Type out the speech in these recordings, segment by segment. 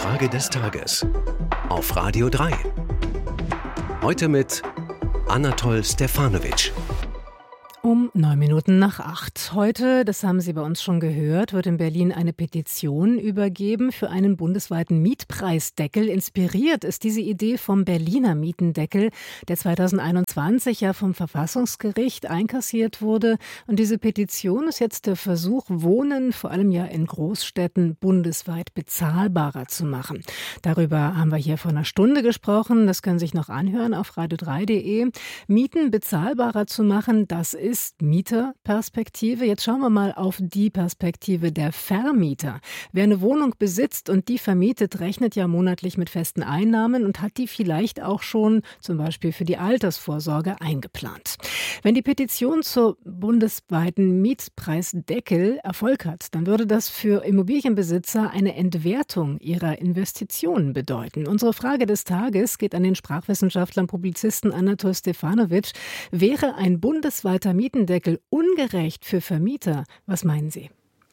Frage des Tages auf Radio 3. Heute mit Anatol Stefanovic. Um 8:09. Heute, das haben Sie bei uns schon gehört, wird in Berlin eine Petition übergeben für einen bundesweiten Mietpreisdeckel. Inspiriert ist diese Idee vom Berliner Mietendeckel, der 2021 ja vom Verfassungsgericht einkassiert wurde. Und diese Petition ist jetzt der Versuch, Wohnen, vor allem ja in Großstädten, bundesweit bezahlbarer zu machen. Darüber haben wir hier vor einer Stunde gesprochen. Das können Sie sich noch anhören auf radio3.de. Mieten bezahlbarer zu machen, das ist Mieterperspektive. Jetzt schauen wir mal auf die Perspektive der Vermieter. Wer eine Wohnung besitzt und die vermietet, rechnet ja monatlich mit festen Einnahmen und hat die vielleicht auch schon zum Beispiel für die Altersvorsorge eingeplant. Wenn die Petition zur bundesweiten Mietpreisdeckel Erfolg hat, dann würde das für Immobilienbesitzer eine Entwertung ihrer Investitionen bedeuten. Unsere Frage des Tages geht an den Sprachwissenschaftler und Publizisten Anatol Stefanovic. Wäre ein bundesweiter Mietendeckel ungerecht für Vermieter? Was meinen Sie?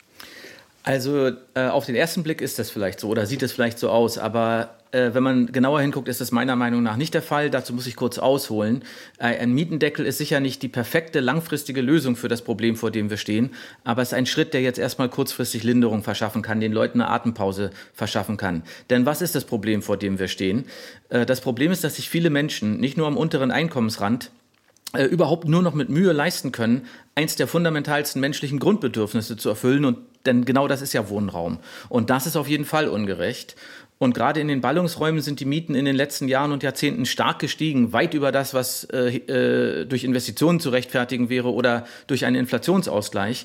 Also auf den ersten Blick ist das vielleicht so oder sieht es vielleicht so aus, aber wenn man genauer hinguckt, ist das meiner Meinung nach nicht der Fall. Dazu muss ich kurz ausholen. Ein Mietendeckel ist sicher nicht die perfekte langfristige Lösung für das Problem, vor dem wir stehen, aber es ist ein Schritt, der jetzt erstmal kurzfristig Linderung verschaffen kann, den Leuten eine Atempause verschaffen kann. Denn was ist das Problem, vor dem wir stehen? Das Problem ist, dass sich viele Menschen, nicht nur am unteren Einkommensrand, überhaupt nur noch mit Mühe leisten können, eins der fundamentalsten menschlichen Grundbedürfnisse zu erfüllen. Denn genau das ist ja Wohnraum. Und das ist auf jeden Fall ungerecht. Und gerade in den Ballungsräumen sind die Mieten in den letzten Jahren und Jahrzehnten stark gestiegen, weit über das, was durch Investitionen zu rechtfertigen wäre oder durch einen Inflationsausgleich.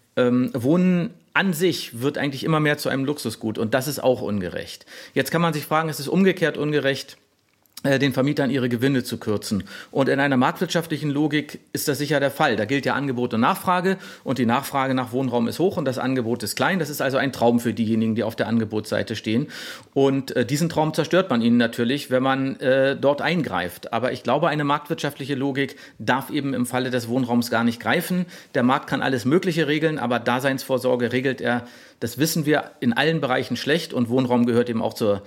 Wohnen an sich wird eigentlich immer mehr zu einem Luxusgut und das ist auch ungerecht. Jetzt kann man sich fragen, ist es umgekehrt ungerecht, den Vermietern ihre Gewinne zu kürzen. Und in einer marktwirtschaftlichen Logik ist das sicher der Fall. Da gilt ja Angebot und Nachfrage und die Nachfrage nach Wohnraum ist hoch und das Angebot ist klein. Das ist also ein Traum für diejenigen, die auf der Angebotsseite stehen. Und diesen Traum zerstört man ihnen natürlich, wenn man dort eingreift. Aber ich glaube, eine marktwirtschaftliche Logik darf eben im Falle des Wohnraums gar nicht greifen. Der Markt kann alles Mögliche regeln, aber Daseinsvorsorge regelt er, das wissen wir, in allen Bereichen schlecht und Wohnraum gehört eben auch zur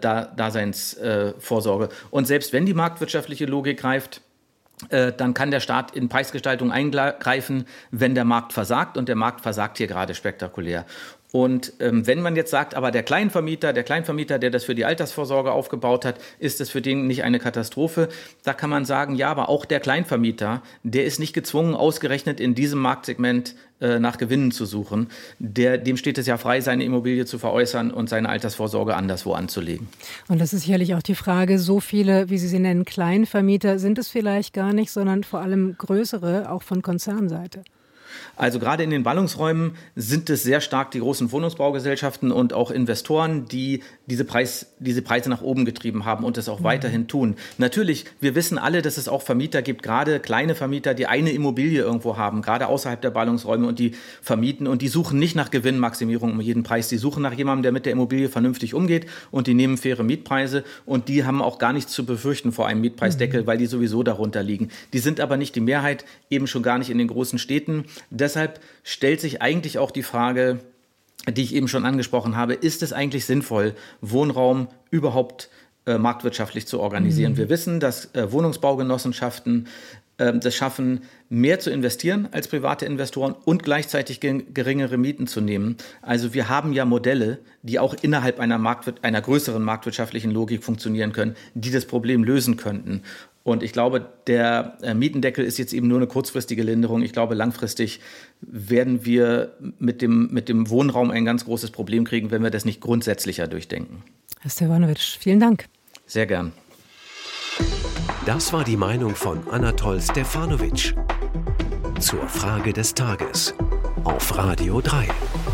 Daseinsvorsorge. Und selbst wenn die marktwirtschaftliche Logik greift, dann kann der Staat in Preisgestaltung eingreifen, wenn der Markt versagt. Und der Markt versagt hier gerade spektakulär. Und wenn man jetzt sagt, aber der Kleinvermieter, der das für die Altersvorsorge aufgebaut hat, ist das für den nicht eine Katastrophe? Da kann man sagen, ja, aber auch der Kleinvermieter, der ist nicht gezwungen, ausgerechnet in diesem Marktsegment nach Gewinnen zu suchen. Dem steht es ja frei, seine Immobilie zu veräußern und seine Altersvorsorge anderswo anzulegen. Und das ist sicherlich auch die Frage, so viele, wie Sie sie nennen, Kleinvermieter sind es vielleicht gar nicht, sondern vor allem größere, auch von Konzernseite. Also gerade in den Ballungsräumen sind es sehr stark die großen Wohnungsbaugesellschaften und auch Investoren, die diese Preise nach oben getrieben haben und das auch weiterhin tun. Natürlich, wir wissen alle, dass es auch Vermieter gibt, gerade kleine Vermieter, die eine Immobilie irgendwo haben, gerade außerhalb der Ballungsräume und die vermieten und die suchen nicht nach Gewinnmaximierung um jeden Preis. Die suchen nach jemandem, der mit der Immobilie vernünftig umgeht und die nehmen faire Mietpreise und die haben auch gar nichts zu befürchten vor einem Mietpreisdeckel, weil die sowieso darunter liegen. Die sind aber nicht die Mehrheit, eben schon gar nicht in den großen Städten. Deshalb stellt sich eigentlich auch die Frage, die ich eben schon angesprochen habe, ist es eigentlich sinnvoll, Wohnraum überhaupt marktwirtschaftlich zu organisieren? Wir wissen, dass Wohnungsbaugenossenschaften das schaffen, mehr zu investieren als private Investoren und gleichzeitig geringere Mieten zu nehmen. Also wir haben ja Modelle, die auch innerhalb einer größeren marktwirtschaftlichen Logik funktionieren können, die das Problem lösen könnten. Und ich glaube, der Mietendeckel ist jetzt eben nur eine kurzfristige Linderung. Ich glaube, langfristig werden wir mit dem Wohnraum ein ganz großes Problem kriegen, wenn wir das nicht grundsätzlicher durchdenken. Herr Stefanovic, vielen Dank. Sehr gern. Das war die Meinung von Anatol Stefanovic zur Frage des Tages auf Radio 3.